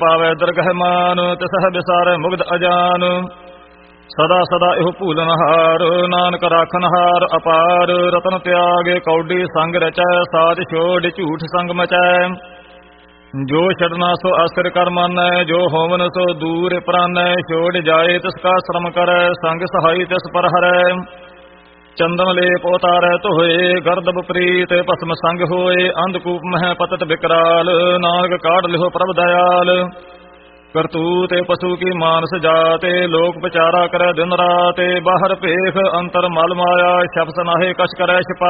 ਪਾਵੈ ਦਰਗਹਿ ਮਾਨ, ਤਿਸਹਿ ਬਿਸਾਰੈ ਮੁਗਧ ਅਜਾਨ। ਸਦਾ ਸਦਾ ਇਹੋ ਭੂਲਨ ਹਾਰ, ਨਾਨਕ ਰਾਖਨ ਹਾਰ ਅਪਾਰ। ਰਤਨ ਤਿਆਗੇ ਕੌਡੀ ਸੰਗ ਰਚੈ, ਸਾਧ ਛੋੜ ਝੂਠ ਸੰਗ ਮਚੈ। ਜੋ ਛੜਨਾ ਸੋ ਆਸਰ ਕਰ ਮਾਨੈ, ਜੋ ਹੋਵਨ ਸੋ ਦੂਰ ਪ੍ਰਾਨੈ। ਛੋੜ ਜਾਏ ਤਿਸ ਕਾ ਸ਼ਰਮ ਕਰੈ, ਸੰਗ ਸਹਾਈ ਤਿਸ ਪਰ ਹਰੈ। ਚੰਦਨ ਲੇਪ ਉਤਾਰੈ ਧੋਏ, ਗਰਦਬ ਪ੍ਰੀਤ ਭਸਮ ਸੰਗ ਹੋਏ। ਅੰਧਕੂਪ ਮਹਿ ਪਤਤ ਬਿਕਰਾਲ, ਨਾਨਕ ਕਾਢ ਲਿਹੋ ਪ੍ਰਭ ਦਇਆਲ। ਕਰਤੂਤ ਪਸ਼ੂ ਕੀ ਮਾਨਸ ਜਾਤੇ, ਲੋਕ ਵਿਚਾਰਾ ਕਰੈ ਦਿਨ ਰਾਤੇ। ਬਾਹਰ ਭੇਖ ਅੰਤਰ ਮਲ ਮਾਇਆ, ਸ਼ਬਦ ਨਾਹੇ ਕਛ ਕਰੈ ਛਿਪਾ।